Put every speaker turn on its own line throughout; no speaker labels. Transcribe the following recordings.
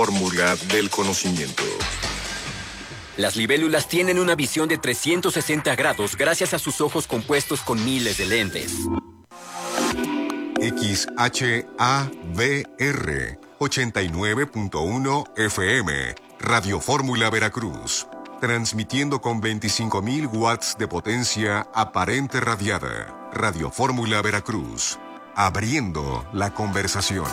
Fórmula del conocimiento.
Las libélulas tienen una visión de 360 grados gracias a sus ojos compuestos con miles de lentes.
XHAVR 89.1 FM, Radio Fórmula Veracruz. Transmitiendo con 25.000 watts de potencia aparente radiada. Radio Fórmula Veracruz. Abriendo la conversación.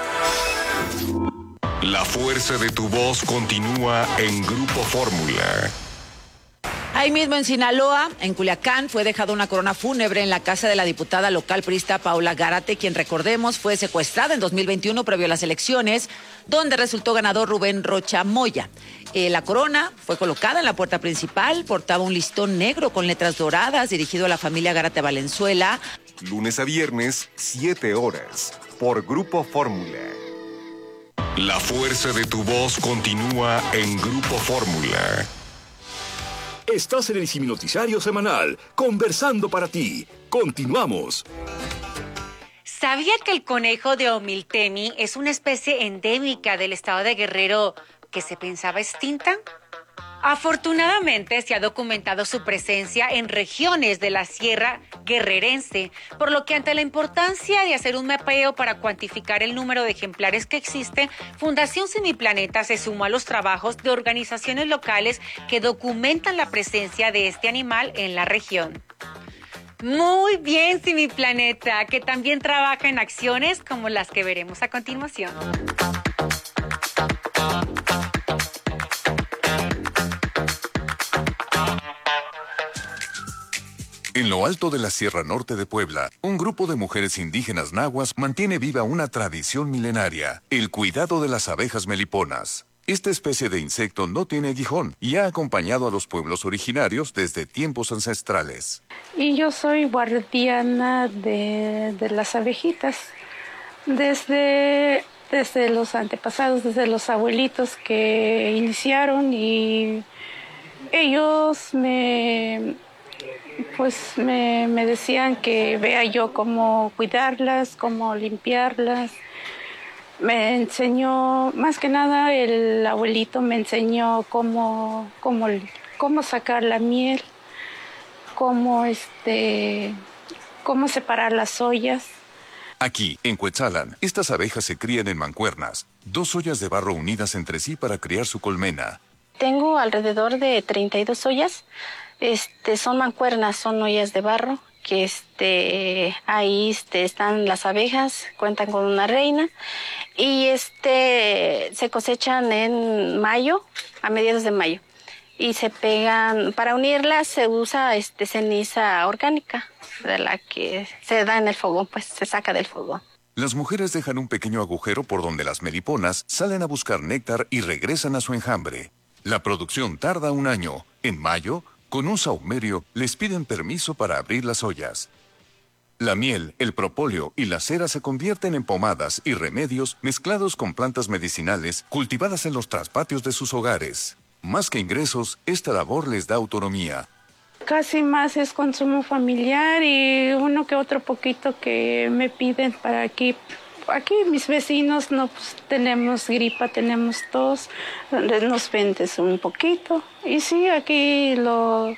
La fuerza de tu voz continúa en Grupo Fórmula.
Ahí mismo en Sinaloa, en Culiacán, fue dejada una corona fúnebre en la casa de la diputada local priista Paula Gárate, quien, recordemos, fue secuestrada en 2021 previo a las elecciones, donde resultó ganador Rubén Rocha Moya. La corona fue colocada en la puerta principal, portaba un listón negro con letras doradas dirigido a la familia Gárate Valenzuela.
Lunes a viernes, 7 horas, por Grupo Fórmula. La fuerza de tu voz continúa en Grupo Fórmula.
Estás en el Siminoticiario Semanal, conversando para ti. Continuamos.
¿Sabía que el conejo de Omiltemi es una especie endémica del estado de Guerrero que se pensaba extinta? Afortunadamente se ha documentado su presencia en regiones de la Sierra Guerrerense, por lo que ante la importancia de hacer un mapeo para cuantificar el número de ejemplares que existen, Fundación Semiplaneta se sumó a los trabajos de organizaciones locales que documentan la presencia de este animal en la región. Muy bien, Semiplaneta, que también trabaja en acciones como las que veremos a continuación.
En lo alto de la Sierra Norte de Puebla, un grupo de mujeres indígenas nahuas mantiene viva una tradición milenaria, el cuidado de las abejas meliponas. Esta especie de insecto no tiene aguijón y ha acompañado a los pueblos originarios desde tiempos ancestrales.
Y yo soy guardiana de las abejitas, desde los antepasados, desde los abuelitos que iniciaron, y ellos me decían que vea yo cómo cuidarlas, cómo limpiarlas. Me enseñó, más que nada el abuelito me enseñó cómo sacar la miel, cómo separar las ollas.
Aquí, en Cuetzalan, estas abejas se crían en mancuernas, 2 ollas de barro unidas entre sí para criar su colmena.
Tengo alrededor de 32 ollas. Son mancuernas, son ollas de barro, que ahí están las abejas, cuentan con una reina, y se cosechan en mayo, a mediados de mayo, y se pegan. Para unirlas se usa ceniza orgánica, de la que se da en el fogón, pues se saca del fogón.
Las mujeres dejan un pequeño agujero por donde las meliponas salen a buscar néctar y regresan a su enjambre. La producción tarda 1 año. En mayo, con un sahumerio, les piden permiso para abrir las ollas. La miel, el propóleo y la cera se convierten en pomadas y remedios mezclados con plantas medicinales cultivadas en los traspatios de sus hogares. Más que ingresos, esta labor les da autonomía.
Casi más es consumo familiar y uno que otro poquito que me piden para aquí. Aquí mis vecinos tenemos gripa, tenemos tos, nos vendes un poquito. Y sí, aquí lo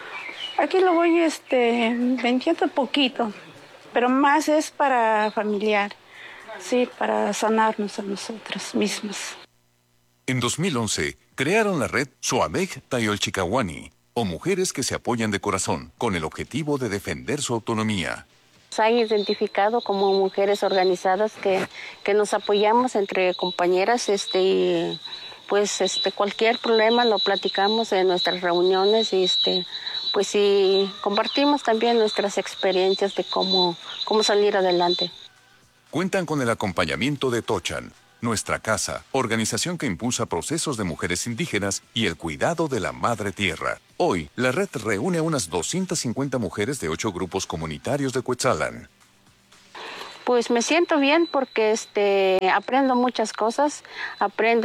voy vendiendo poquito, pero más es para familiar, sí, para sanarnos a nosotros mismos.
En 2011, crearon la red Soamej Tayolchicawani, o Mujeres que se apoyan de corazón, con el objetivo de defender su autonomía.
Se han identificado como mujeres organizadas que nos apoyamos entre compañeras, y cualquier problema lo platicamos en nuestras reuniones, y compartimos también nuestras experiencias de cómo salir adelante.
Cuentan con el acompañamiento de Tochan, Nuestra Casa, organización que impulsa procesos de mujeres indígenas y el cuidado de la madre tierra. Hoy, la red reúne a unas 250 mujeres de 8 grupos comunitarios de Cuetzalan.
Pues me siento bien porque aprendo muchas cosas, aprendo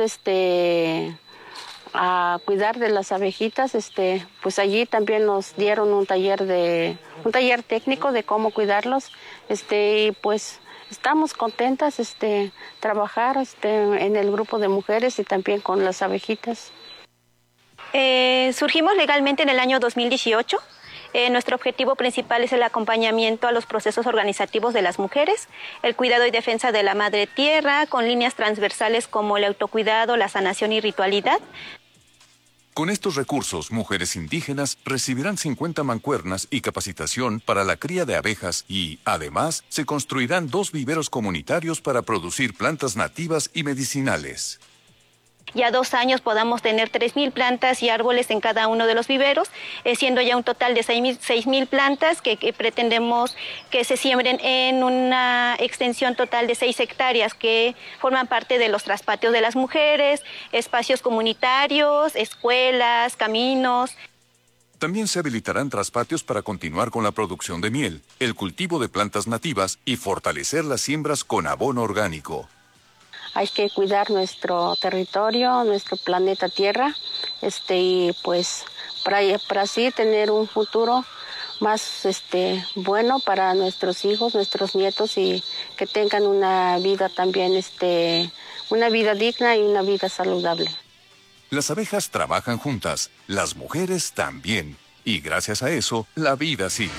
a cuidar de las abejitas. Pues allí también nos dieron un taller técnico de cómo cuidarlos, y pues estamos contentas trabajar en el grupo de mujeres y también con las abejitas.
Surgimos legalmente en el año 2018. Nuestro objetivo principal es el acompañamiento a los procesos organizativos de las mujeres, el cuidado y defensa de la madre tierra, con líneas transversales como el autocuidado, la sanación y ritualidad.
Con estos recursos, mujeres indígenas recibirán 50 mancuernas y capacitación para la cría de abejas y, además, se construirán 2 viveros comunitarios para producir plantas nativas y medicinales.
Ya 2 años podamos tener 3,000 plantas y árboles en cada uno de los viveros, siendo ya un total de 6,000 plantas que pretendemos que se siembren en una extensión total de 6 hectáreas que forman parte de los traspatios de las mujeres, espacios comunitarios, escuelas, caminos.
También se habilitarán traspatios para continuar con la producción de miel, el cultivo de plantas nativas y fortalecer las siembras con abono orgánico.
Hay que cuidar nuestro territorio, nuestro planeta Tierra, y pues para así tener un futuro más bueno para nuestros hijos, nuestros nietos y que tengan una vida también, una vida digna y una vida saludable.
Las abejas trabajan juntas, las mujeres también, y gracias a eso, la vida sigue.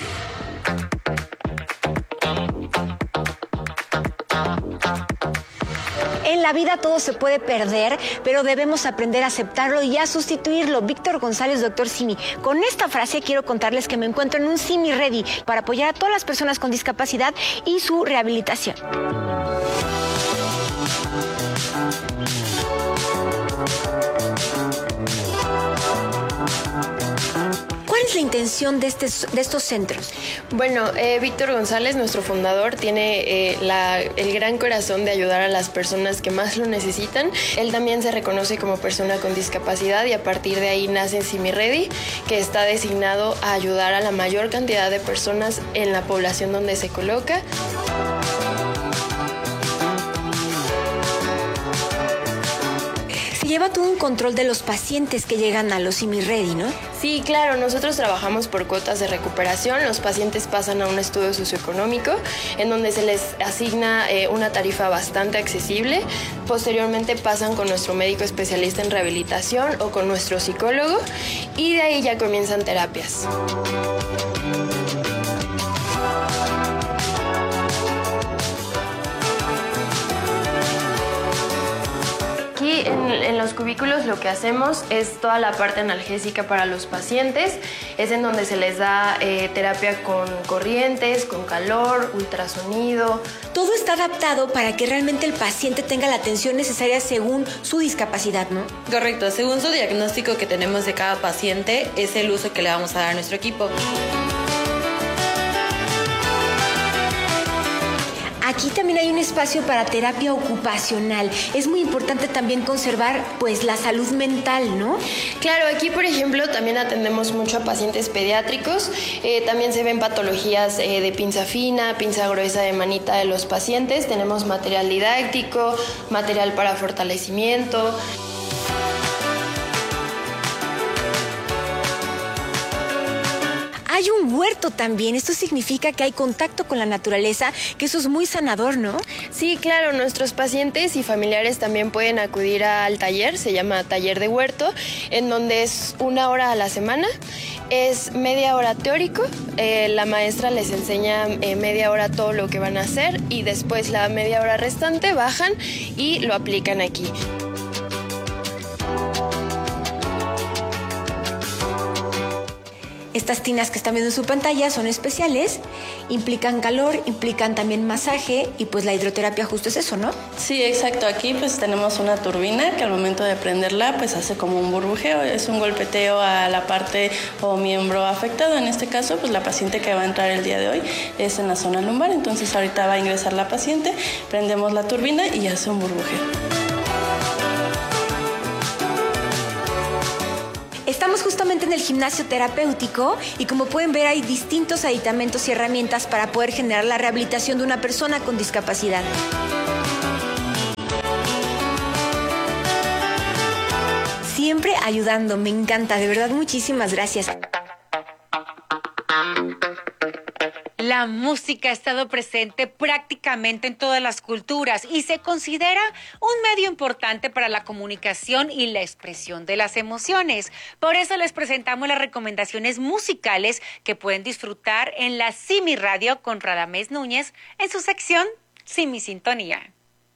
En la vida todo se puede perder, pero debemos aprender a aceptarlo y a sustituirlo. Víctor González, doctor Simi. Con esta frase quiero contarles que me encuentro en un Simi Ready para apoyar a todas las personas con discapacidad y su rehabilitación. ¿Cuál es la intención de estos centros?
Bueno, Víctor González, nuestro fundador, tiene el gran corazón de ayudar a las personas que más lo necesitan. Él también se reconoce como persona con discapacidad y a partir de ahí nace Simi Ready, que está designado a ayudar a la mayor cantidad de personas en la población donde se coloca.
Lleva todo un control de los pacientes que llegan a los Simi Ready, ¿no?
Sí, claro, nosotros trabajamos por cuotas de recuperación. Los pacientes pasan a un estudio socioeconómico en donde se les asigna una tarifa bastante accesible. Posteriormente pasan con nuestro médico especialista en rehabilitación o con nuestro psicólogo y de ahí ya comienzan terapias. Aquí en los cubículos lo que hacemos es toda la parte analgésica para los pacientes. Es en donde se les da terapia con corrientes, con calor, ultrasonido.
Todo está adaptado para que realmente el paciente tenga la atención necesaria según su discapacidad, ¿no?
Correcto, según su diagnóstico que tenemos de cada paciente, es el uso que le vamos a dar a nuestro equipo.
Aquí también hay un espacio para terapia ocupacional. Es muy importante también conservar, pues, la salud mental, ¿no?
Claro, aquí, por ejemplo, también atendemos mucho a pacientes pediátricos. También se ven patologías de pinza fina, pinza gruesa de manita de los pacientes. Tenemos material didáctico, material para fortalecimiento.
Hay un huerto también. Esto significa que hay contacto con la naturaleza, que eso es muy sanador, ¿no?
Sí, claro. Nuestros pacientes y familiares también pueden acudir al taller. Se llama Taller de Huerto, en donde es 1 hora a la semana. Es media hora teórico. La maestra les enseña media hora todo lo que van a hacer y después la media hora restante bajan y lo aplican aquí.
Estas tinas que están viendo en su pantalla son especiales, implican calor, implican también masaje y pues la hidroterapia justo es eso, ¿no?
Sí, exacto. Aquí pues tenemos una turbina que al momento de prenderla pues hace como un burbujeo, es un golpeteo a la parte o miembro afectado. En este caso pues la paciente que va a entrar el día de hoy es en la zona lumbar, entonces ahorita va a ingresar la paciente, prendemos la turbina y hace un burbujeo.
Estamos justamente en el gimnasio terapéutico y como pueden ver hay distintos aditamentos y herramientas para poder generar la rehabilitación de una persona con discapacidad. Siempre ayudando, me encanta, de verdad muchísimas gracias.
La música ha estado presente prácticamente en todas las culturas y se considera un medio importante para la comunicación y la expresión de las emociones. Por eso les presentamos las recomendaciones musicales que pueden disfrutar en la Simi Radio con Radamés Núñez en su sección Simi Sintonía.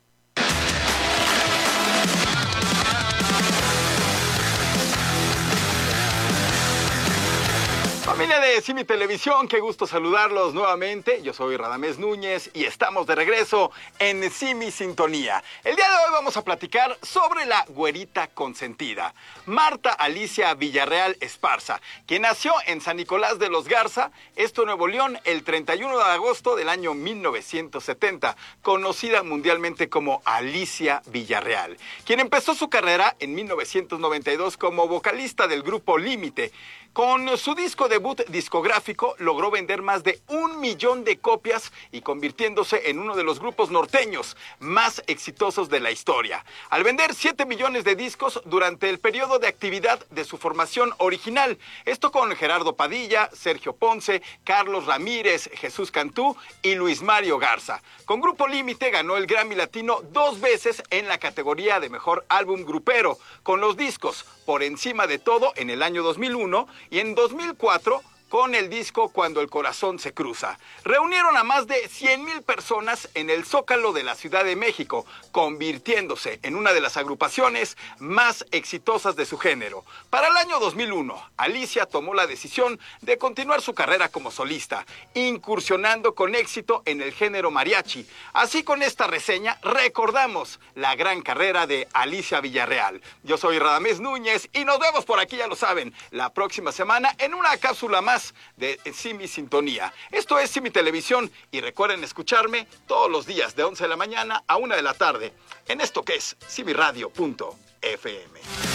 Familia de Simi Televisión, qué gusto saludarlos nuevamente. Yo soy Radamés Núñez y estamos de regreso en Simi Sintonía. El día de hoy vamos a platicar sobre la güerita consentida, Marta Alicia Villarreal Esparza, quien nació en San Nicolás de los Garza, esto Nuevo León, el 31 de agosto del año 1970, conocida mundialmente como Alicia Villarreal, quien empezó su carrera en 1992 como vocalista del grupo Límite. Con su disco debut discográfico logró vender más de 1 millón de copias y convirtiéndose en uno de los grupos norteños más exitosos de la historia. Al vender 7 millones de discos durante el periodo de actividad de su formación original, esto con Gerardo Padilla, Sergio Ponce, Carlos Ramírez, Jesús Cantú y Luis Mario Garza. Con Grupo Límite ganó el Grammy Latino 2 veces en la categoría de Mejor Álbum Grupero, con los discos Por Encima de Todo en el año 2001 y en 2004 con el disco Cuando el Corazón se Cruza. Reunieron a más de 100,000 personas en el Zócalo de la Ciudad de México, convirtiéndose en una de las agrupaciones más exitosas de su género. Para el año 2001, Alicia tomó la decisión de continuar su carrera como solista, incursionando con éxito en el género mariachi. Así, con esta reseña recordamos la gran carrera de Alicia Villarreal. Yo soy Radamés Núñez y nos vemos por aquí, ya lo saben, la próxima semana en una cápsula más de Simi Sintonía. Esto es Simi Televisión y recuerden escucharme todos los días de 11 de la mañana a 1 de la tarde en esto que es simiradio.fm.